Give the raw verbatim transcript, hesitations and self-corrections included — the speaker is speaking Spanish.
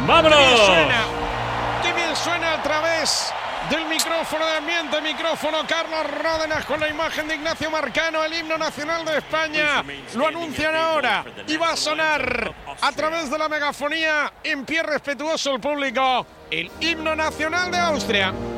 ¡Vámonos! ¡Qué bien suena! ¡Qué bien suena a través del micrófono de ambiente, micrófono Carlos Ródenas con la imagen de Ignacio Marcano, el himno nacional de España? Lo anuncian ahora y va a sonar a través de la megafonía en pie respetuoso el público, el himno nacional de Austria.